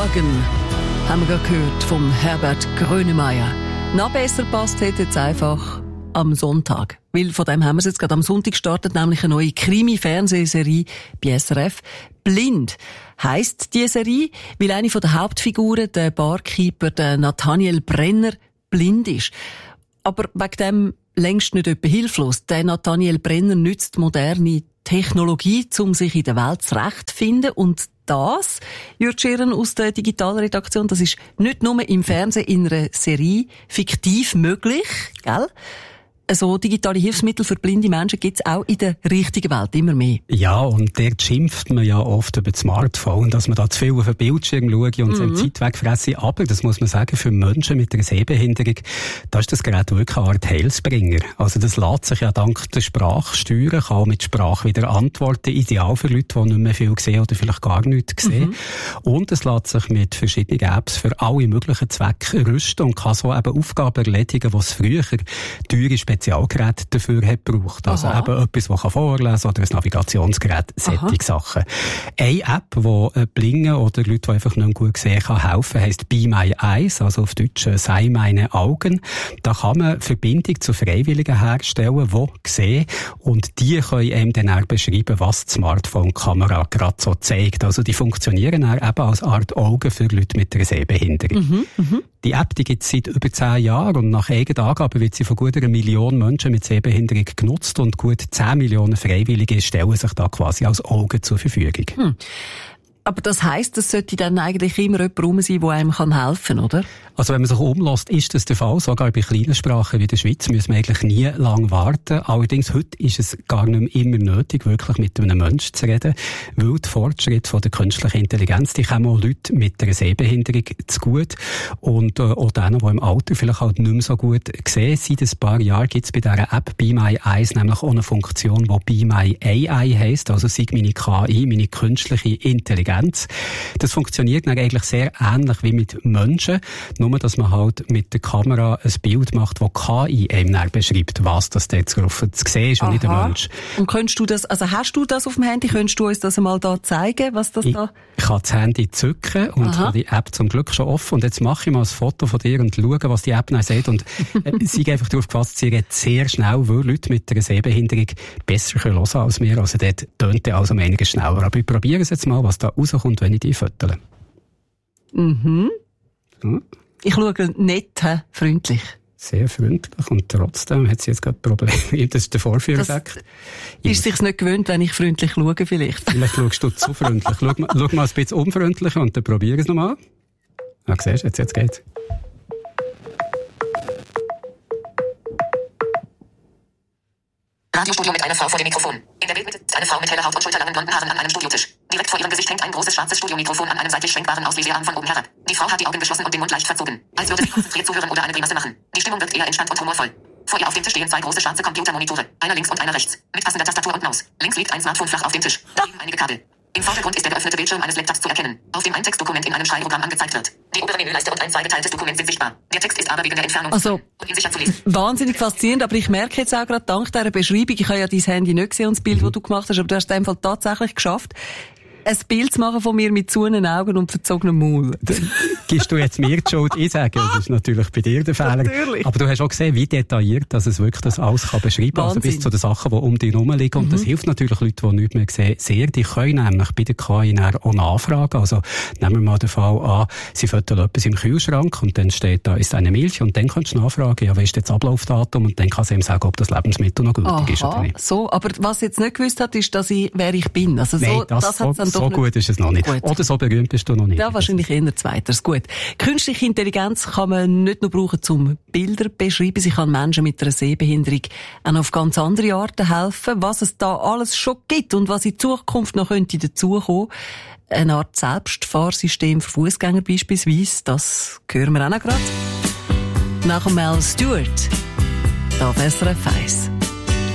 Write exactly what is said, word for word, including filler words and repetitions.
Morgen, haben wir gerade gehört vom Herbert Grönemeyer. Noch besser passt hätte jetzt einfach am Sonntag. Weil von dem haben wir es jetzt gerade am Sonntag gestartet, nämlich eine neue Krimi-Fernsehserie bei S R F. Blind heisst die Serie, weil eine der Hauptfiguren, der Barkeeper, der Nathaniel Brenner, blind ist. Aber wegen dem längst nicht etwa hilflos. Der Nathaniel Brenner nützt moderne Technologie, um sich in der Welt zurechtzufinden. Und das, Jürg Scheren aus der Digitalredaktion, das ist nicht nur im Fernsehen in einer Serie fiktiv möglich, gell? So digitale Hilfsmittel für blinde Menschen gibt es auch in der richtigen Welt immer mehr. Ja, und dort schimpft man ja oft über das Smartphone, dass man da zu viel auf den Bildschirm schaue und mhm. seine Zeit wegfresse. Aber, das muss man sagen, für Menschen mit einer Sehbehinderung, da ist das Gerät wirklich eine Art Heilsbringer. Also das lässt sich ja dank der Sprache steuern, kann auch mit Sprache wieder antworten, ideal für Leute, die nicht mehr viel sehen oder vielleicht gar nichts sehen. Mhm. Und es lässt sich mit verschiedenen Apps für alle möglichen Zwecke rüsten und kann so eben Aufgaben erledigen, die es früher teure Spezialgeräte dafür hat gebraucht. Also Aha. eben etwas, das kann vorlesen oder ein Navigationsgerät, solche Sachen. Eine App, die Blinde oder Leute, die einfach nicht mehr gut sehen, kann helfen, heisst Be My Eyes, also auf Deutsch «Sei meine Augen». Da kann man Verbindung zu Freiwilligen herstellen, die sehen und die können einem dann auch beschreiben, was die Smartphone-Kamera gerade so zeigt. Also die funktionieren auch eben als Art Augen für Leute mit einer Sehbehinderung. Mhm, mhm. Die App die gibt es seit über zehn Jahren und nach eigenen Angaben wird sie von gut einer Million Menschen mit Sehbehinderung genutzt und gut zehn Millionen Freiwillige stellen sich da quasi als Augen zur Verfügung. Hm. Aber das heisst, es sollte dann eigentlich immer jemand rum sein, der einem helfen kann, oder? Also wenn man sich umlässt, ist das der Fall. Sogar bei kleinen Sprachen wie der Schweiz müssen wir eigentlich nie lang warten. Allerdings heute ist es gar nicht mehr immer nötig, wirklich mit einem Menschen zu reden, weil die Fortschritte von der künstlichen Intelligenz, die kommen auch Leute mit einer Sehbehinderung zu gut und äh, auch denen, die im Alter vielleicht halt nicht mehr so gut sehen. Seit ein paar Jahren gibt es bei dieser App Be My Eyes nämlich auch eine Funktion, die Be My A I heisst, also sei meine K I, meine künstliche Intelligenz. Das funktioniert dann eigentlich sehr ähnlich wie mit Menschen, nur dass man halt mit der Kamera ein Bild macht, das K I einem dann beschreibt, was das dort drauf zu sehen ist und nicht der Mensch. Und könntest du das, also hast du das auf dem Handy, könntest du uns das einmal da zeigen, was das ich, da... Ich kann das Handy zücken und habe die App zum Glück schon offen und jetzt mache ich mal ein Foto von dir und schaue, was die App dann sagt und äh, sie einfach darauf gefasst, sie redet sehr schnell, weil Leute mit einer Sehbehinderung besser hören können als wir, also dort tönt er also um einiges schneller. Aber ich probiere es jetzt mal, was da rauskommt, wenn ich die fotogle. Mhm. Hm? Ich schaue nett, he? Freundlich. Sehr freundlich und trotzdem hat sie jetzt gerade Probleme. Das ist der Vorführeffekt. Ist sich's nicht gewöhnt, wenn ich freundlich schaue vielleicht? Vielleicht schaust du zu freundlich. Schau mal, schau mal ein bisschen unfreundlicher und dann probiere ich es nochmal. Ah, siehst du, jetzt, jetzt geht's. Radiostudio mit einer Frau vor dem Mikrofon. In der Bildmitte ist eine Frau mit heller Haut und schulterlangen blonden Haaren an einem Studiotisch. Direkt vor ihrem Gesicht hängt ein großes schwarzes Studiomikrofon an einem seitlich schwenkbaren Auslesearm von oben herab. Die Frau hat die Augen geschlossen und den Mund leicht verzogen, als würde sie konzentriert zuhören oder eine Grimasse machen. Die Stimmung wirkt eher entspannt und humorvoll. Vor ihr auf dem Tisch stehen zwei große schwarze Computermonitore, einer links und einer rechts, mit passender Tastatur und Maus. Links liegt ein Smartphone flach auf dem Tisch, daneben einige Kabel. Im Vordergrund ist der geöffnete Bildschirm eines Laptops zu erkennen, auf dem ein Textdokument in einem Schreibprogramm angezeigt wird. Die obere Menüleiste und ein zweigeteiltes Dokument sind sichtbar. Der Text ist aber wegen der Entfernung also, unsicher zu lesen. Wahnsinnig faszinierend, aber ich merke jetzt auch gerade dank dieser Beschreibung, ich habe ja dein Handy nicht gesehen und das Bild, mhm. das du gemacht hast, aber du hast es in dem Fall tatsächlich geschafft, ein Bild zu machen von mir mit zuenen Augen und verzogenem Maul. Gibst du jetzt mir die Schuld? Ich sage, das ist natürlich bei dir der Fehler. Natürlich. Aber du hast auch gesehen, wie detailliert dass es wirklich das alles kann beschreiben kann. Also bis zu den Sachen, die um dich herum liegen. Mhm. Und das hilft natürlich Leuten, die nichts mehr sehen, sehr. Die können nämlich bei der K I auch nachfragen. Also nehmen wir mal den Fall an, sie fotografieren etwas im Kühlschrank und dann steht da, ist eine Milch. Und dann kannst du nachfragen, ja, was ist das Ablaufdatum? Und dann kann sie ihm sagen, ob das Lebensmittel noch gültig Aha, ist oder nicht. So, aber was sie jetzt nicht gewusst hat, ist, dass ich, wer ich bin. Also so, Nein, das, das hat's dann so doch gut ist es noch nicht. Gut. Oder so berühmt bist du noch nicht. Ja, wahrscheinlich eher zweiters. Gut. Künstliche Intelligenz kann man nicht nur brauchen, um Bilder zu beschreiben. Sie kann Menschen mit einer Sehbehinderung auch auf ganz andere Arten helfen. Was es da alles schon gibt und was in Zukunft noch könnte dazukommen. Eine Art Selbstfahrsystem für Fußgänger beispielsweise. Das hören wir auch noch gerade. Nach Mel Stewart. Da S R F eins.